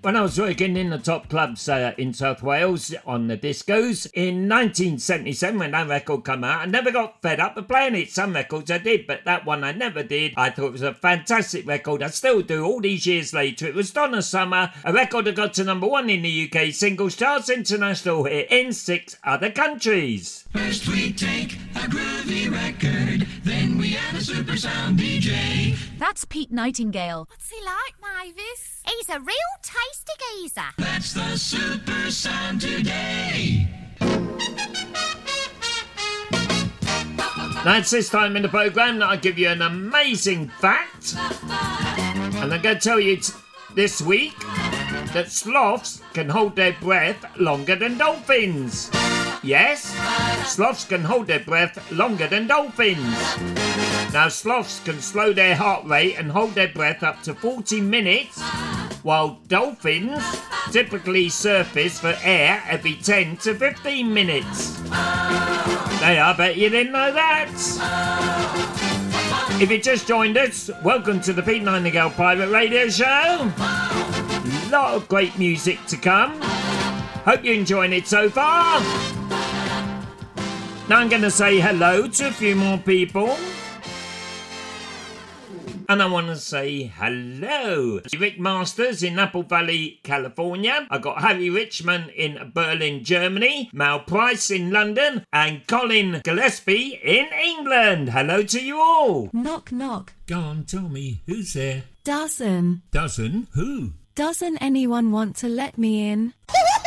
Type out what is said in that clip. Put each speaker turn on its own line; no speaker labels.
When I was working in the top clubs in South Wales on the discos in 1977 when that record came out, I never got fed up with playing it. Some records I did, but that one I never did. I thought it was a fantastic record. I still do all these years later. It was Donna Summer, a record that got to number 1 in the UK singles charts, international hit in 6 other countries.
First we take a groovy record, then we add a super sound DJ.
That's Pete Nightingale.
What's he like, Mavis? He's a real tasty geezer.
That's the super sound today.
Now it's this time in the programme that I give you an amazing fact. And I'm going to tell you this week that sloths can hold their breath longer than dolphins. Yes, sloths can hold their breath longer than dolphins. Now, sloths can slow their heart rate and hold their breath up to 40 minutes, while dolphins typically surface for air every 10 to 15 minutes. Hey, I bet you didn't know that. If you just joined us, welcome to the Pete Nightingale Pirate Radio Show. Lot of great music to come. Hope you're enjoying it so far. Now I'm going to say hello to a few more people. And I want to say hello to Rick Masters in Apple Valley, California. I got Harry Richmond in Berlin, Germany. Mal Price in London. And Colin Gillespie in England. Hello to you all.
Knock, knock.
Go on, tell me, who's there?
Doesn't.
Doesn't? Who?
Doesn't anyone want to let me in?